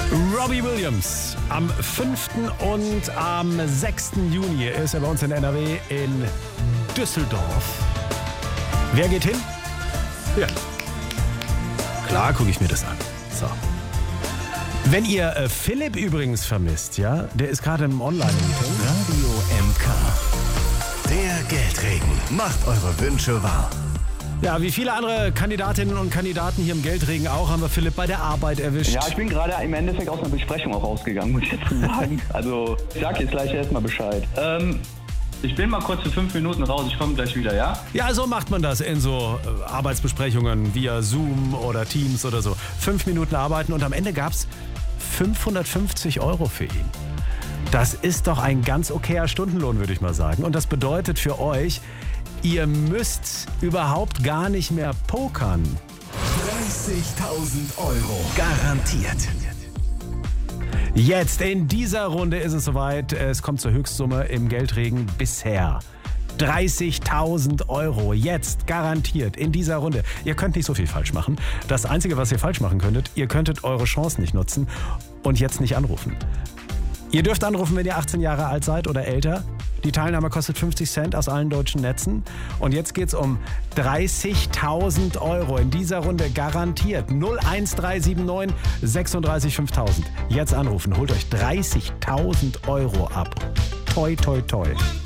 Robbie Williams. Am 5. und am 6. Juni ist er bei uns in NRW in Düsseldorf. Wer geht hin? Ja. Klar gucke ich mir das an. So. Wenn ihr Philipp übrigens vermisst, ja, der ist gerade im Online-Meeting. Radio MK. Der Geldregen macht eure Wünsche wahr. Ja, wie viele andere Kandidatinnen und Kandidaten hier im Geldregen auch, haben wir Philipp bei der Arbeit erwischt. Ja, ich bin gerade im Endeffekt aus einer Besprechung auch rausgegangen, muss ich jetzt sagen. Also, ich sag jetzt gleich erstmal Bescheid. Ich bin mal kurz für 5 Minuten raus, ich komme gleich wieder, ja? Ja, so macht man das in so Arbeitsbesprechungen via Zoom oder Teams oder so. 5 Minuten arbeiten und am Ende gab's 550 € für ihn. Das ist doch ein ganz okayer Stundenlohn, würde ich mal sagen. Und das bedeutet für euch, ihr müsst überhaupt gar nicht mehr pokern. 30.000 € garantiert. Jetzt in dieser Runde ist es soweit. Es kommt zur Höchstsumme im Geldregen bisher. 30.000 € jetzt garantiert in dieser Runde. Ihr könnt nicht so viel falsch machen. Das Einzige, was ihr falsch machen könntet, ihr könntet eure Chance nicht nutzen und jetzt nicht anrufen. Ihr dürft anrufen, wenn ihr 18 Jahre alt seid oder älter. Die Teilnahme kostet 50 Cent aus allen deutschen Netzen. Und jetzt geht's um 30.000 € in dieser Runde garantiert. 01379 36 5000. Jetzt anrufen, holt euch 30.000 € ab. Toi, toi, toi.